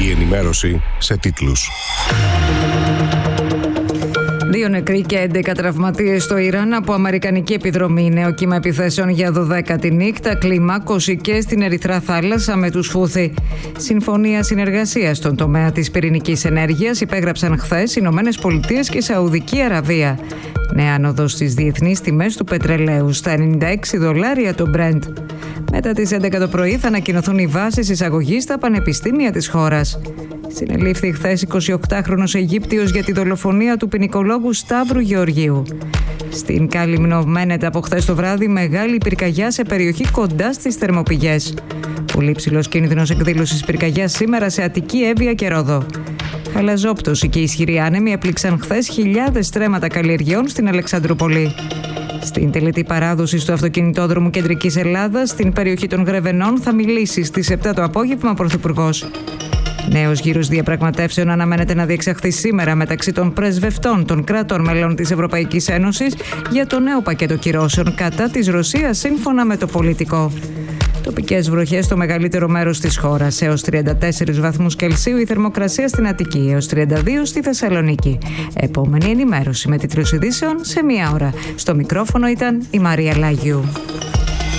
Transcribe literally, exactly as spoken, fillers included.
Η ενημέρωση σε τίτλους. Δύο νεκροί και έντεκα τραυματίες στο Ιράν από αμερικανική επιδρομή. Νέο κύμα επιθέσεων για δωδέκατη νύχτα, κλιμάκωση και στην Ερυθρά Θάλασσα με τους Χούθι. Συμφωνία συνεργασίας στον τομέα της πυρηνικής ενέργειας υπέγραψαν χθες Ηνωμένες Πολιτείες και Σαουδική Αραβία. Νέα άνοδο στις διεθνείς τιμές του πετρελαίου στα ενενήντα έξι δολάρια το Brent. Μετά τις έντεκα το πρωί θα ανακοινωθούν οι βάσεις εισαγωγής στα πανεπιστήμια της χώρας. Συνελήφθη χθες εικοσιοκτάχρονος Αιγύπτιος για τη δολοφονία του ποινικολόγου Σταύρου Γεωργίου. Στην Κάλυμνο μένεται από χθες το βράδυ μεγάλη πυρκαγιά σε περιοχή κοντά στις Θερμοπηγές. Πολύ ψηλός κίνδυνος εκδήλωσης πυρκαγιάς σήμερα σε Αττική, Εύβοια και Ρόδο. Χαλαζόπτωση και ισχυροί άνεμοι έπληξαν χθες χιλιάδες στρέμματα καλλιεργειών στην Αλεξανδρούπολη. Στην τελετή παράδοσης του αυτοκινητόδρομου Κεντρικής Ελλάδας, στην περιοχή των Γρεβενών, θα μιλήσει στις επτά το απόγευμα ο Πρωθυπουργός. Νέος γύρος διαπραγματεύσεων αναμένεται να διεξαχθεί σήμερα μεταξύ των πρεσβευτών των κρατών μελών της Ευρωπαϊκής Ένωσης για το νέο πακέτο κυρώσεων κατά της Ρωσίας σύμφωνα με το Πολιτικό. Τοπικές βροχές στο μεγαλύτερο μέρος της χώρας, έως τριάντα τέσσερις βαθμούς Κελσίου η θερμοκρασία στην Αττική, έως τριάντα δύο στη Θεσσαλονίκη. Επόμενη ενημέρωση με τίτλους ειδήσεων σε μία ώρα. Στο μικρόφωνο ήταν η Μαρία Λάγιου.